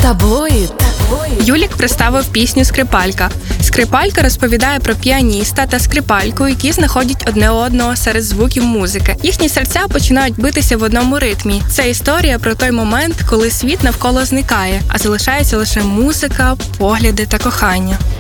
Таблоїд. Юлік представив пісню «Скрипалька». Скрипалька розповідає про піаніста та скрипальку, які знаходять одне одного серед звуків музики. Їхні серця починають битися в одному ритмі. Це історія про той момент, коли світ навколо зникає, а залишається лише музика, погляди та кохання.